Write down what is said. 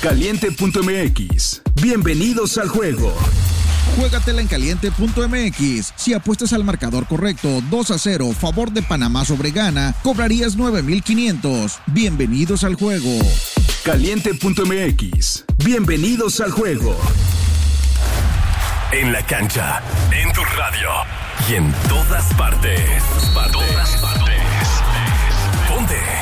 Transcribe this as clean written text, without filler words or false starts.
Caliente.mx. Bienvenidos al juego. Juégatela en Caliente.mx. Si apuestas al marcador correcto, 2-0, favor de Panamá sobre Ghana, cobrarías 9,500. Bienvenidos al juego. Caliente.mx. Bienvenidos al juego. En la cancha, en tu radio y en todas partes. Ponte